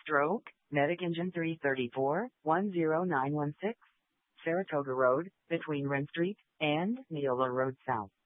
Stroke, Medic Engine 334, 10916, Saratoga Road, between Wren Street and Neola Road South.